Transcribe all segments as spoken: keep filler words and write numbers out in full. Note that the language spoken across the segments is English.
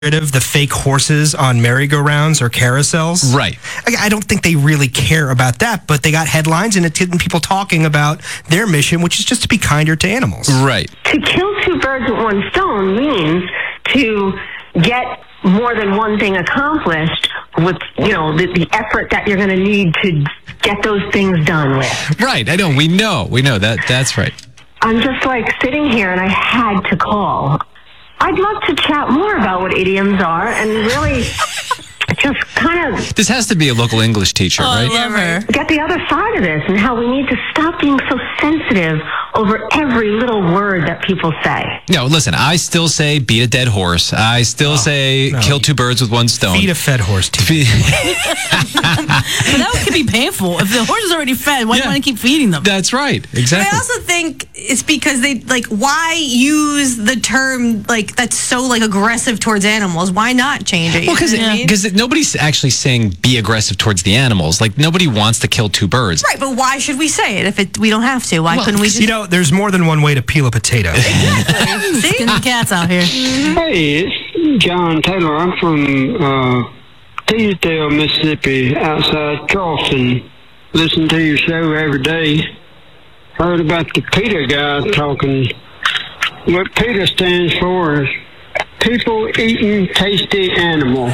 rid of the fake horses on merry-go-rounds or carousels. Right. I, I don't think they really care about that, but they got headlines and it's getting people talking about their mission, which is just to be kinder to animals. Right. To kill two birds with one stone means to get more than one thing accomplished with, you know, the, the effort that you're going to need to get those things done with. Right. I know. We know. We know that. That's right. I'm just like sitting here and I had to call. I'd love to chat more about what idioms are and really just kind of This has to be a local English teacher, Oh, I right? love her. get the other side of this and how we need to stop being so sensitive over every little word that people say. No, listen, I still say beat a dead horse. I still say no. kill two birds with one stone. Feed a fed horse, too. But that could be painful. If the horse is already fed, why do Yeah. you want to keep feeding them? That's right. But Exactly. I also think it's because they, like, why use the term, like, that's so, like, aggressive towards animals? Why not change it? You Well, because know what I mean? nobody's actually saying be aggressive towards the animals. Like, nobody wants to kill two birds. Right, but why should we say it if it, we don't have to? Why Well, couldn't we just... You know, there's more than one way to peel a potato. See? Skinny cats out here. Hey, it's John Taylor. I'm from uh, Teasdale, Mississippi, outside Charleston. Listen to your show every day. Heard about the PETA guy talking. What PETA stands for is People Eating Tasty Animals.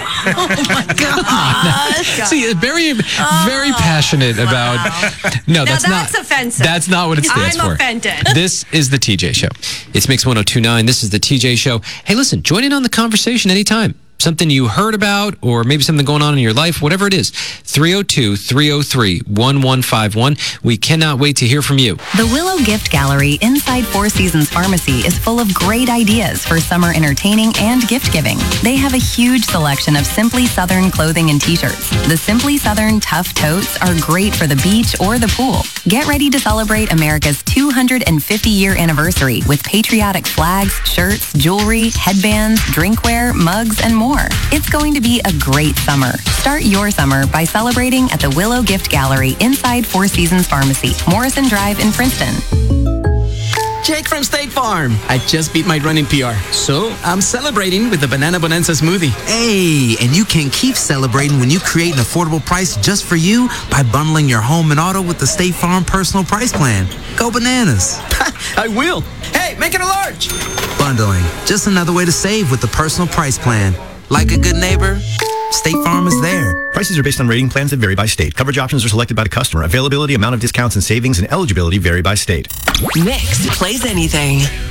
See, very, very passionate about. No, Now that's, that's not offensive. That's not what it stands I'm for. offended. This is the T J Show. It's Mix one oh two point nine. This is the T J Show. Hey, listen, join in on the conversation anytime. Something you heard about or maybe something going on in your life, whatever it is. three oh two, three oh three, one one five one. We cannot wait to hear from you. The Willow Gift Gallery inside Four Seasons Pharmacy is full of great ideas for summer entertaining and gift giving. They have a huge selection of Simply Southern clothing and t-shirts. The Simply Southern Tough Totes are great for the beach or the pool. Get ready to celebrate America's two hundred fifty year anniversary with patriotic flags, shirts, jewelry, headbands, drinkware, mugs, and more. It's going to be a great summer. Start your summer by celebrating at the Willow Gift Gallery inside Four Seasons Pharmacy, Morrison Drive in Princeton. Jake from State Farm. I just beat my running P R, so I'm celebrating with the Banana Bonanza smoothie. Hey, and you can keep celebrating when you create an affordable price just for you by bundling your home and auto with the State Farm Personal Price Plan. Go bananas. I will. Hey, make it a large. Bundling, just another way to save with the Personal Price Plan. Like a good neighbor, State Farm is there. Prices are based on rating plans that vary by state. Coverage options are selected by the customer. Availability, amount of discounts and savings, and eligibility vary by state. Mix plays anything.